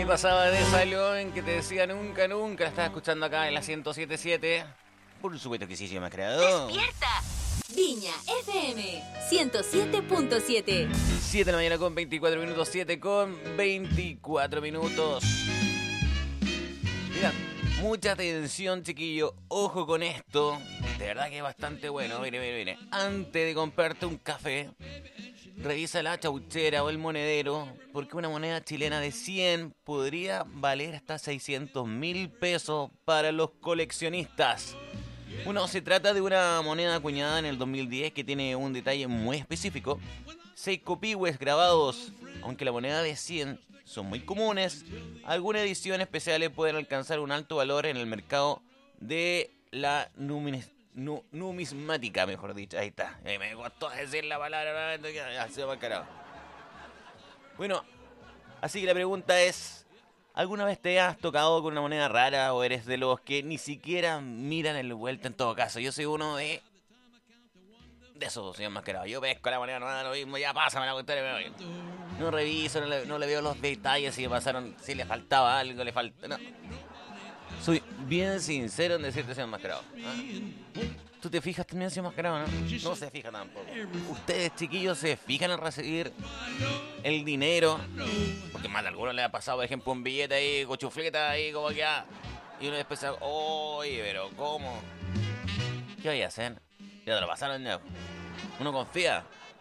pasaba de salón que te decía nunca, nunca. La estaba escuchando acá en la 107.7. Por supuesto que sí, se me ha creado. ¡Despierta! Viña FM 107.7. 7 de la mañana con 24 minutos, 7 con 24 minutos. Mira, mucha atención, chiquillo. Ojo con esto. De verdad que es bastante bueno. Mire. Antes de comprarte un café, revisa la chauchera o el monedero, porque una moneda chilena de 100 podría valer hasta 600.000 pesos para los coleccionistas. Bueno, se trata de una moneda acuñada en el 2010 que tiene un detalle muy específico. 6 copihue grabados. Aunque la moneda de 100 son muy comunes, algunas ediciones especiales pueden alcanzar un alto valor en el mercado de la numismática, mejor dicho. Ahí está. Me costó decir la palabra. Ya se me ha carado. Bueno, así que la pregunta es: ¿alguna vez te has tocado con una moneda rara o eres de los que ni siquiera miran el vuelto en todo caso? Yo soy uno de esos, señor Mascarado. Yo pesco la moneda, no da lo mismo, ya pásame la cuestión y me voy. No reviso, no le veo los detalles, si pasaron, si le faltaba algo, le falta. No. Soy bien sincero en decirte, señor Mascarado. ¿Ah? ¿Tú te fijas también, señor Mascarado, no? No se fija tampoco. Ustedes, chiquillos, se fijan en recibir el dinero, porque más de alguno le ha pasado, por ejemplo, un billete ahí, cochufleta ahí, como que y uno después, oye, pero ¿cómo? ¿Qué voy a hacer? Ya te lo pasaron ya. ¿Uno confía?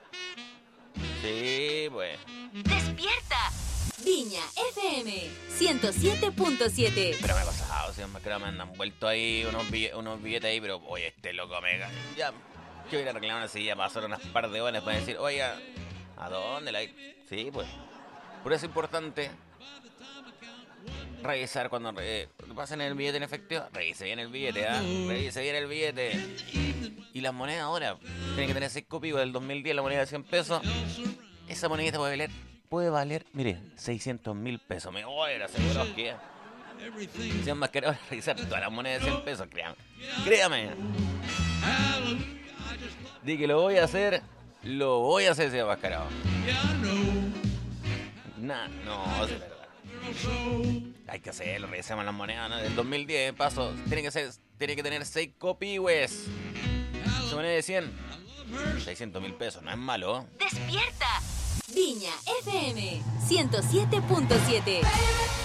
Sí, pues. ¡Despierta! Viña FM 107.7. Pero me ha pasado, señor Mascarado, me han vuelto ahí unos billetes ahí, pero oye, este loco me... Ya, ¿qué voy a reclamar si ya pasaron unas par de horas para decir, oiga, ¿a dónde la...? Sí, pues. Por eso es importante revisar cuando pasen el billete en efectivo. Revise bien el billete, ¿ah? Revise bien el billete. Y las monedas ahora tienen que tener 6 copias del 2010, la moneda de 100 pesos. Esa monedita puede valer, mire, 600.000 pesos. Me voy a asegurar que sean más caros revisar todas las monedas de 100 pesos, créame. Di que lo voy a hacer, señor Mascarado. No, es verdad. Hay que hacerlo, revisemos las monedas, ¿no? Del 2010, paso, tiene que tener 6 copihues. Esa moneda de 100, 600.000 pesos, no es malo. ¡Despierta! Viña FM 107.7.